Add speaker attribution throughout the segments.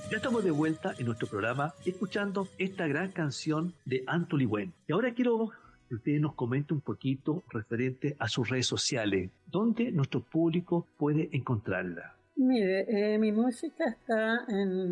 Speaker 1: Ya estamos de vuelta en nuestro programa escuchando esta gran canción de Antoliwen. Y ahora quiero que ustedes nos comenten un poquito referente a sus redes sociales, donde nuestro público puede encontrarla.
Speaker 2: Mire, mi música está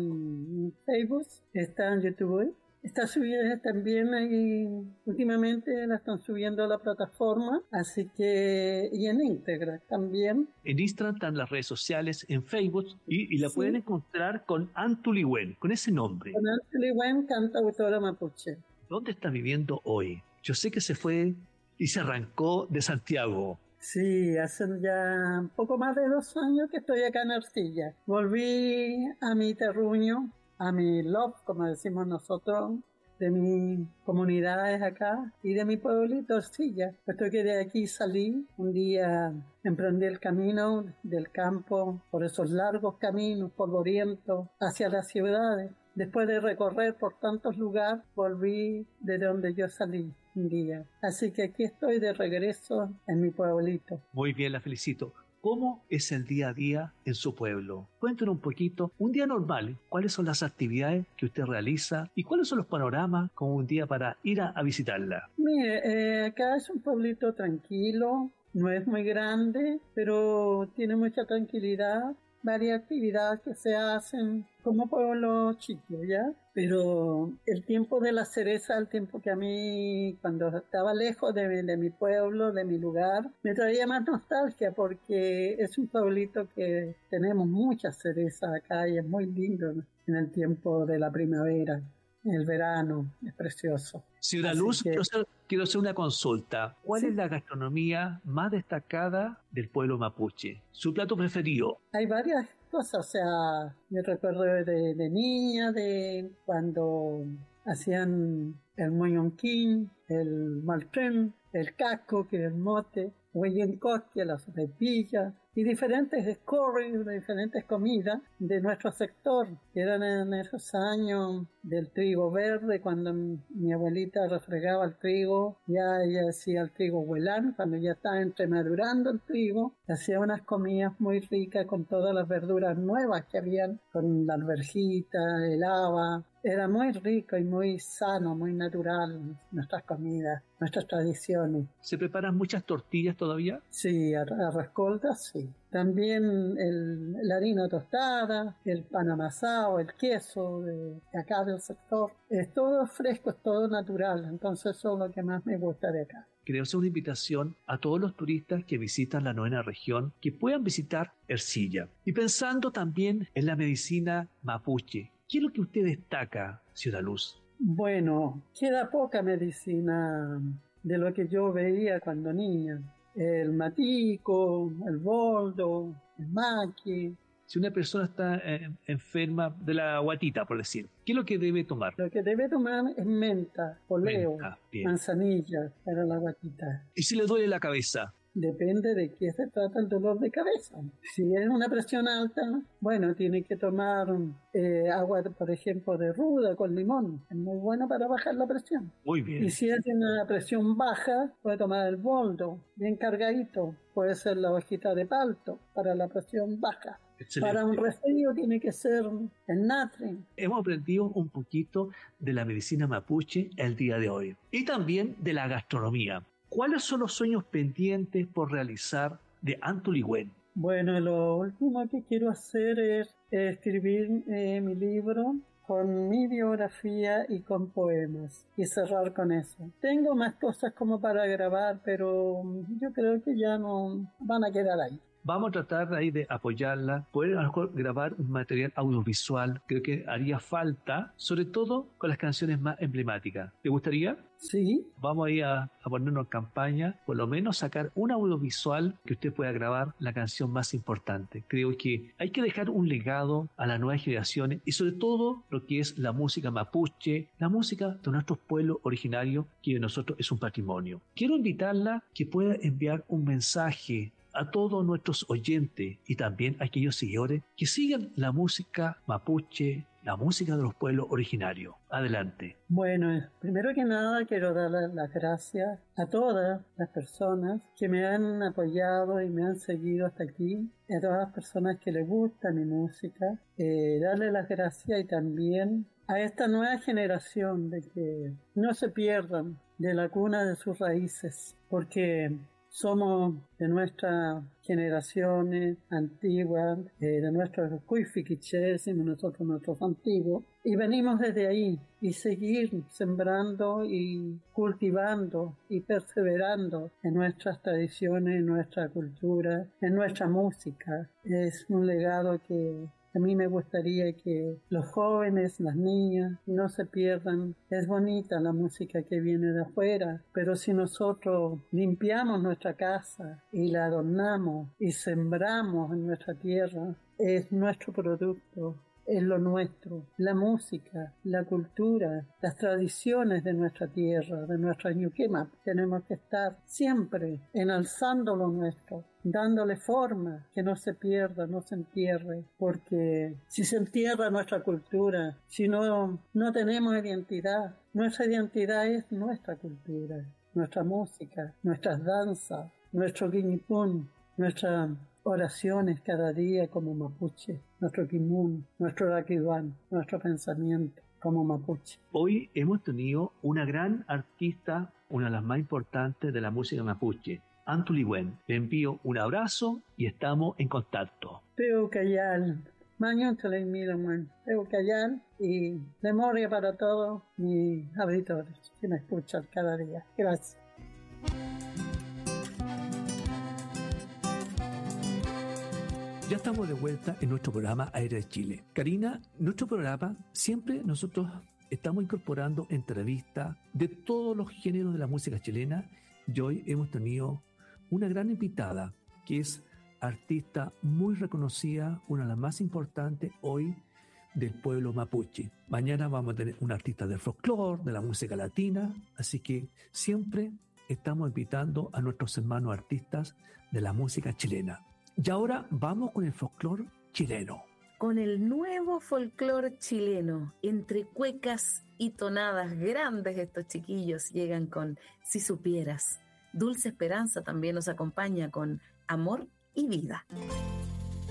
Speaker 2: en Facebook, está en YouTube, está subida también ahí, últimamente la están subiendo a la plataforma, así que, y en Instagram también.
Speaker 1: En Instagram están las redes sociales, en Facebook, y la pueden encontrar con Antoliwen, con ese nombre.
Speaker 2: Con Antoliwen, cantautora mapuche.
Speaker 1: ¿Dónde está viviendo hoy? Yo sé que se fue y se arrancó de Santiago.
Speaker 2: Sí, hace ya un poco más de 2 años que estoy acá en Ercilla. Volví a mi terruño, a mi love, como decimos nosotros, de mis comunidades acá y de mi pueblito Ercilla. Puesto que de aquí salí, un día emprendí el camino del campo por esos largos caminos polvorientos hacia las ciudades. Después de recorrer por tantos lugares, volví de donde yo salí un día. Así que aquí estoy de regreso en mi pueblito.
Speaker 1: Muy bien, la felicito. ¿Cómo es el día a día en su pueblo? Cuéntenos un poquito, un día normal, ¿cuáles son las actividades que usted realiza y cuáles son los panoramas como un día para ir a visitarla?
Speaker 2: Mire, acá es un pueblito tranquilo, no es muy grande, pero tiene mucha tranquilidad. Varias actividades que se hacen como pueblo chico, ¿ya? Pero el tiempo de la cereza, el tiempo que a mí, cuando estaba lejos de mi pueblo, de mi lugar, me traía más nostalgia porque es un pueblito que tenemos muchas cerezas acá y es muy lindo en el tiempo de la primavera. El verano es precioso.
Speaker 1: Ciudad Luz, quiero hacer una consulta. ¿Cuál es la gastronomía más destacada del pueblo mapuche? ¿Su plato preferido?
Speaker 2: Hay varias cosas, o sea, yo recuerdo de niña, de cuando hacían el moñonquín, el maltrén, el casco, que es el mote, huellencosque, la sopepilla, y diferentes escorres, diferentes comidas de nuestro sector, que eran en esos años del trigo verde, cuando mi abuelita refregaba el trigo, ya ella hacía el trigo huelán, cuando ya estaba entremadurando el trigo, hacía unas comidas muy ricas con todas las verduras nuevas que habían, con la alverjita, el haba. Era muy rico y muy sano, muy natural nuestras comidas, nuestras tradiciones.
Speaker 1: ¿Se preparan muchas tortillas todavía?
Speaker 2: Sí, a rascoltas, sí. También la harina tostada, el pan amasado, el queso de acá del sector. Es todo fresco, es todo natural, entonces eso es lo que más me gusta de acá.
Speaker 1: Queremos hacer una invitación a todos los turistas que visitan la 9ª región que puedan visitar Ercilla. Y pensando también en la medicina mapuche, ¿qué es lo que usted destaca, Ciudad Luz?
Speaker 2: Bueno, queda poca medicina de lo que yo veía cuando niña. El matico, el boldo, el maqui.
Speaker 1: Si una persona está enferma de la guatita, por decir, ¿qué es lo que debe tomar?
Speaker 2: Lo que debe tomar es menta, poleo, manzanilla para la guatita.
Speaker 1: ¿Y si le duele la cabeza?
Speaker 2: Depende de qué se trata el dolor de cabeza. Si es una presión alta, bueno, tiene que tomar agua, por ejemplo, de ruda con limón. Es muy bueno para bajar la presión.
Speaker 1: Muy bien.
Speaker 2: Y si tiene una presión baja, puede tomar el boldo, bien cargadito. Puede ser la hojita de palto para la presión baja. Excelente. Para un resfrío tiene que ser el natri.
Speaker 1: Hemos aprendido un poquito de la medicina mapuche el día de hoy. Y también de la gastronomía. ¿Cuáles son los sueños pendientes por realizar de Antoliwen?
Speaker 2: Bueno, lo último que quiero hacer es escribir mi libro con mi biografía y con poemas y cerrar con eso. Tengo más cosas como para grabar, pero yo creo que ya no van a quedar ahí.
Speaker 1: Vamos a tratar ahí de apoyarla, poder a lo mejor grabar un material audiovisual, creo que haría falta, sobre todo con las canciones más emblemáticas. ¿Te gustaría?
Speaker 2: Sí.
Speaker 1: Vamos ahí a ponernos en campaña, por lo menos sacar un audiovisual que usted pueda grabar la canción más importante. Creo que hay que dejar un legado a las nuevas generaciones y sobre todo lo que es la música mapuche, la música de nuestros pueblos originarios, que de nosotros es un patrimonio. Quiero invitarla que pueda enviar un mensaje a todos nuestros oyentes y también a aquellos seguidores que sigan la música mapuche, la música de los pueblos originarios. Adelante.
Speaker 2: Bueno, primero que nada quiero dar las gracias a todas las personas que me han apoyado y me han seguido hasta aquí, a todas las personas que les gusta mi música, darle las gracias y también a esta nueva generación de que no se pierdan de la cuna de sus raíces, porque somos de nuestras generaciones antiguas, de nuestros cuifiquiches, y nuestros antiguos, y venimos desde ahí, y seguir sembrando y cultivando y perseverando en nuestras tradiciones, en nuestra cultura, en nuestra música. Es un legado que a mí me gustaría que los jóvenes, las niñas, no se pierdan. Es bonita la música que viene de afuera, pero si nosotros limpiamos nuestra casa y la adornamos y sembramos en nuestra tierra, es nuestro producto. Es lo nuestro, la música, la cultura, las tradiciones de nuestra tierra, de nuestra ñuquema. Tenemos que estar siempre enalzando lo nuestro, dándole forma, que no se pierda, no se entierre, porque si se entierra nuestra cultura, si no tenemos identidad, nuestra identidad es nuestra cultura, nuestra música, nuestras danzas, nuestro guiñipún, nuestras oraciones cada día como mapuche, nuestro quimun, nuestro raquiduán, nuestro pensamiento como mapuche.
Speaker 1: Hoy hemos tenido una gran artista, una de las más importantes de la música mapuche, Antuligüen. Le envío un abrazo y estamos en contacto.
Speaker 2: Peucayal, mañana te le miran, Peucayal, y memoria para todos mis auditores que me escuchan cada día. Gracias.
Speaker 1: Ya estamos de vuelta en nuestro programa Aire de Chile. Karina, nuestro programa siempre nosotros estamos incorporando entrevistas de todos los géneros de la música chilena y hoy hemos tenido una gran invitada que es artista muy reconocida, una de las más importantes hoy del pueblo mapuche. Mañana vamos a tener un artista del folclore, de la música latina, así que siempre estamos invitando a nuestros hermanos artistas de la música chilena. Y ahora vamos con el folclore chileno.
Speaker 3: Con el nuevo folclore chileno, entre cuecas y tonadas grandes, estos chiquillos llegan con Si Supieras. Dulce Esperanza también nos acompaña con Amor y Vida.